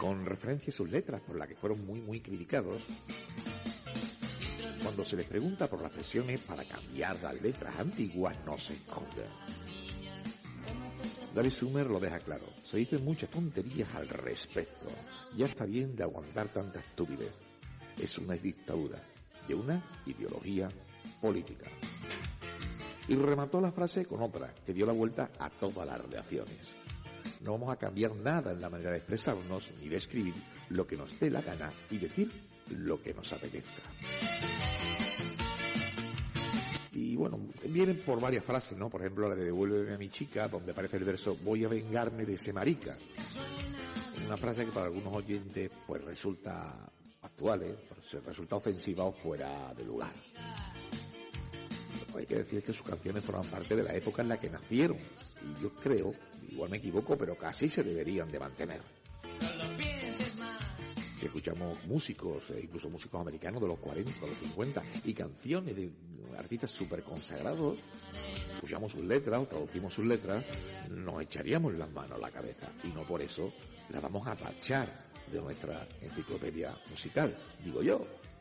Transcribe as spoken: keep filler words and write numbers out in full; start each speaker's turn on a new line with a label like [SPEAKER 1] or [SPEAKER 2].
[SPEAKER 1] con referencia a sus letras, por las que fueron muy, muy criticados. Cuando se les pregunta por las presiones para cambiar las letras antiguas, no se esconden. David Summers lo deja claro. Se dicen muchas tonterías al respecto. Ya está bien de aguantar tanta estupidez. Es una dictadura de una ideología política. Y remató la frase con otra, que dio la vuelta a todas las reacciones. No vamos a cambiar nada en la manera de expresarnos ni de escribir lo que nos dé la gana y decir lo que nos apetezca. Y bueno, vienen por varias frases, ¿no? Por ejemplo, la de devuélveme a mi chica, donde aparece el verso voy a vengarme de ese marica. Una frase que para algunos oyentes pues resulta actual, ¿eh? Pues resulta ofensiva o fuera de lugar. Hay que decir que sus canciones forman parte de la época en la que nacieron. Y yo creo, igual me equivoco, pero casi se deberían de mantener. Si escuchamos músicos, eh, incluso músicos americanos de los cuarenta, de los cincuenta, y canciones de artistas súper consagrados, escuchamos sus letras o traducimos sus letras, nos echaríamos las manos a la cabeza. Y no por eso las vamos a tachar de nuestra enciclopedia musical, digo yo.